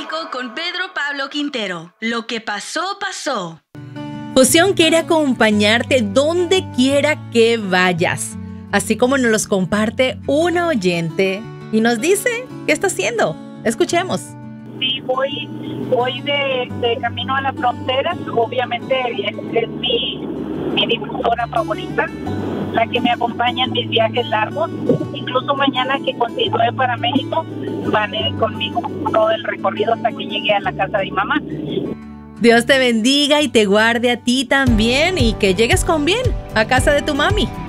México con Pedro Pablo Quintero. Lo que pasó, pasó. Fusión quiere acompañarte donde quiera que vayas, así como nos los comparte una oyente y nos dice qué está haciendo. Escuchemos. Sí, voy de camino a la frontera. Obviamente es mi difusora favorita, la que me acompaña en mis viajes largos. Incluso mañana que continúe para México, van a ir conmigo todo el recorrido hasta que llegue a la casa de mi mamá. Dios te bendiga y te guarde a ti también y que llegues con bien a casa de tu mami.